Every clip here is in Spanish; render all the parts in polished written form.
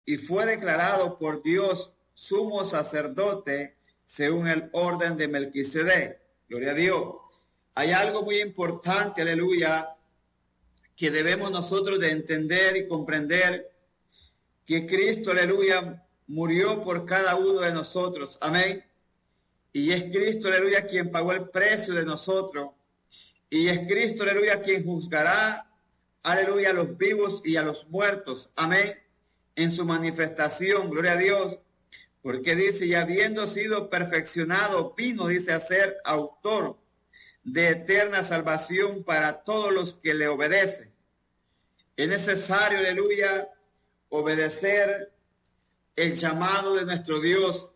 y fue declarado por Dios sumo sacerdote según el orden de Melquisedec. Gloria a Dios. Hay algo muy importante, aleluya, que debemos nosotros de entender y comprender, que Cristo, aleluya, murió por cada uno de nosotros. Amén. Y es Cristo, aleluya, quien pagó el precio de nosotros. Y es Cristo, aleluya, quien juzgará, aleluya, a los vivos y a los muertos. Amén. En su manifestación, gloria a Dios. Porque dice, y habiendo sido perfeccionado, vino, dice, a ser autor de eterna salvación para todos los que le obedecen. Es necesario, aleluya, obedecer el llamado de nuestro Dios.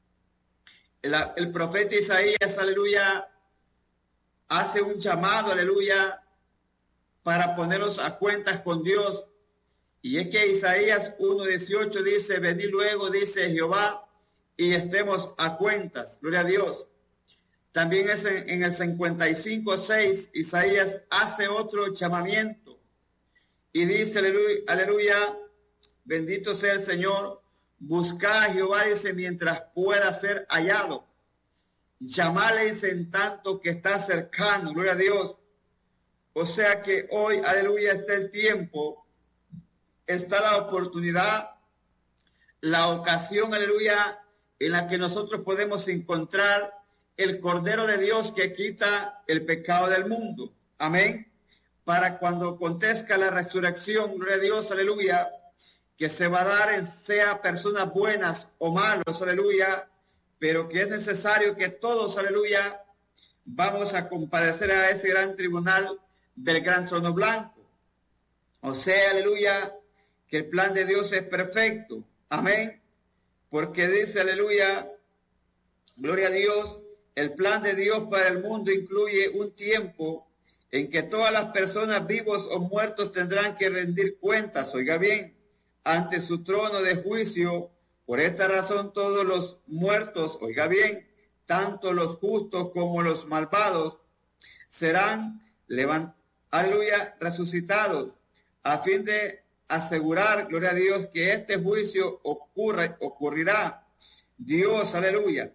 El profeta Isaías, aleluya, hace un llamado, aleluya, para ponernos a cuentas con Dios. Y es que Isaías 1:18 dice, venid luego, dice Jehová, y estemos a cuentas. Gloria a Dios. También es en el 55:6, Isaías hace otro llamamiento. Y dice, aleluya, aleluya, bendito sea el Señor, buscad a Jehová, dice, mientras pueda ser hallado. Llamadle, dice, en tanto que está cercano. Gloria a Dios. O sea que hoy, aleluya, está el tiempo, está la oportunidad, la ocasión, aleluya, en la que nosotros podemos encontrar el Cordero de Dios que quita el pecado del mundo. Amén. Para cuando acontezca la resurrección, gloria a Dios, aleluya, que se va a dar, sea personas buenas o malos, aleluya, pero que es necesario que todos, aleluya, vamos a comparecer a ese gran tribunal del gran trono blanco. O sea, aleluya, que el plan de Dios es perfecto. Amén. Porque dice, aleluya, gloria a Dios, el plan de Dios para el mundo incluye un tiempo en que todas las personas, vivos o muertos, tendrán que rendir cuentas, oiga bien, ante su trono de juicio. Por esta razón todos los muertos, oiga bien, tanto los justos como los malvados, serán aleluya, resucitados, a fin de asegurar, gloria a Dios, que este juicio ocurrirá. Dios, aleluya.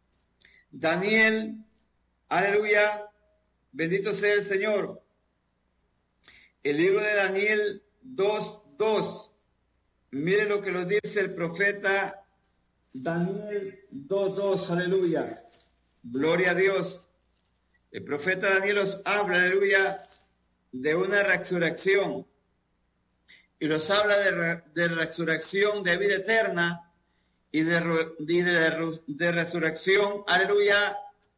Daniel, aleluya, bendito sea el Señor. El libro de Daniel 2:2. Mire lo que nos dice el profeta Daniel 2:2, aleluya. Gloria a Dios. El profeta Daniel nos habla, aleluya, de una resurrección. Y nos habla de resurrección de vida eterna y de resurrección, aleluya,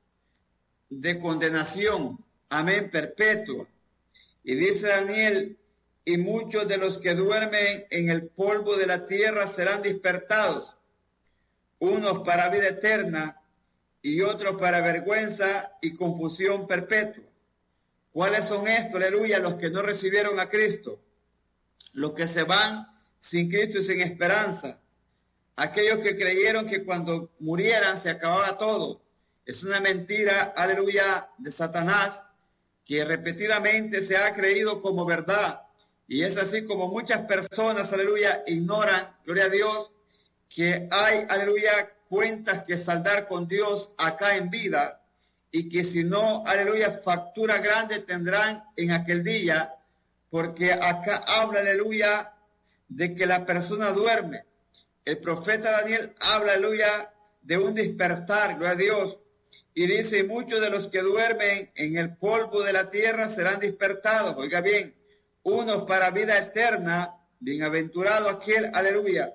de condenación, amén, perpetua. Y dice Daniel, y muchos de los que duermen en el polvo de la tierra serán despertados, unos para vida eterna y otros para vergüenza y confusión perpetua. ¿Cuáles son estos, aleluya? Los que no recibieron a Cristo, los que se van sin Cristo y sin esperanza, aquellos que creyeron que cuando murieran se acababa todo. Es una mentira, aleluya, de Satanás, que repetidamente se ha creído como verdad. Y es así como muchas personas, aleluya, ignoran, gloria a Dios, que hay, aleluya, cuentas que saldar con Dios acá en vida, y que si no, aleluya, factura grande tendrán en aquel día, porque acá habla, aleluya, de que la persona duerme. El profeta Daniel habla, aleluya, de un despertar, gloria a Dios, y dice, muchos de los que duermen en el polvo de la tierra serán despertados, oiga bien, unos para vida eterna, bienaventurado aquel, aleluya,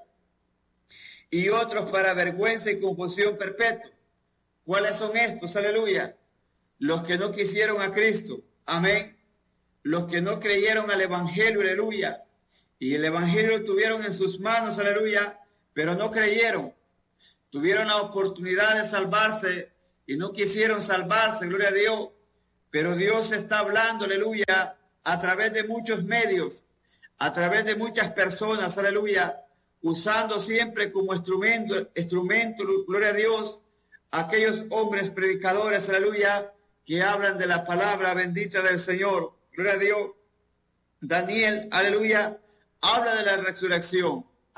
y otros para vergüenza y confusión perpetua. ¿Cuáles son estos, aleluya? Los que no quisieron a Cristo, amén, los que no creyeron al Evangelio, aleluya, y el Evangelio lo tuvieron en sus manos, aleluya, pero no creyeron, tuvieron la oportunidad de salvarse y no quisieron salvarse, gloria a Dios, pero Dios está hablando, aleluya, a través de muchos medios, a través de muchas personas, aleluya, usando siempre como instrumento, gloria a Dios, aquellos hombres predicadores, aleluya, que hablan de la palabra bendita del Señor, gloria a Dios. Daniel, aleluya, habla de la resurrección,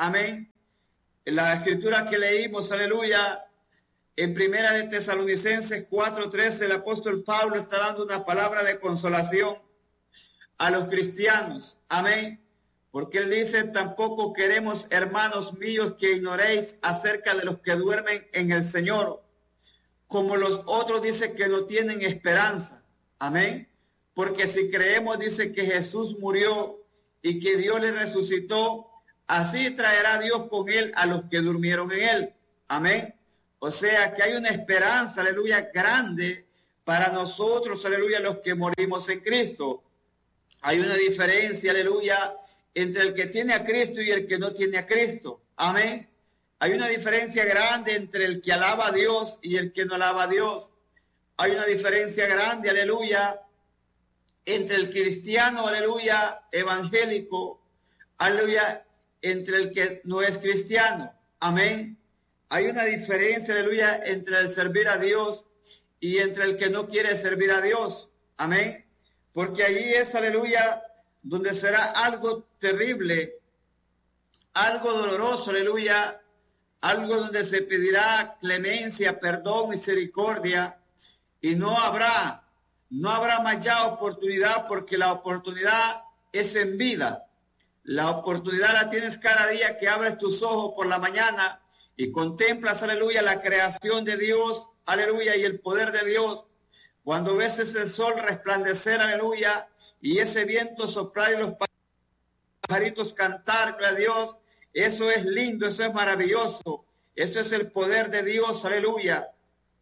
Amén. En la escritura que leímos, aleluya, en Primera de Tesalonicenses 4:13, el apóstol Pablo está dando una palabra de consolación a los cristianos. Amén. Porque él dice, tampoco queremos, hermanos míos, que ignoréis acerca de los que duermen en el Señor, como los otros dice que no tienen esperanza. Amén. Porque si creemos, dice que Jesús murió y que Dios le resucitó, así traerá Dios con él a los que durmieron en él. Amén. O sea que hay una esperanza, aleluya, grande para nosotros, aleluya, los que morimos en Cristo. Hay una diferencia, aleluya, entre el que tiene a Cristo y el que no tiene a Cristo. Amén. Hay una diferencia grande entre el que alaba a Dios y el que no alaba a Dios. Hay una diferencia grande, aleluya, entre el cristiano, aleluya, evangélico, aleluya, entre el que no es cristiano. Amén. Hay una diferencia, aleluya, entre el servir a Dios y entre el que no quiere servir a Dios. Amén. Porque allí es, aleluya, donde será algo terrible, algo doloroso, aleluya, algo donde se pedirá clemencia, perdón, misericordia, y no habrá más ya oportunidad, porque la oportunidad es en vida. La oportunidad la tienes cada día que abres tus ojos por la mañana y contemplas, aleluya, la creación de Dios, aleluya, y el poder de Dios. Cuando ves ese sol resplandecer, aleluya, y ese viento soplar y los pajaritos cantar, gloria a Dios, eso es lindo, eso es maravilloso, eso es el poder de Dios, aleluya.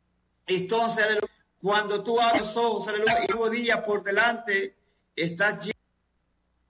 Entonces, aleluya, cuando tú abres los ojos, aleluya, y un nuevo día por delante, estás lleno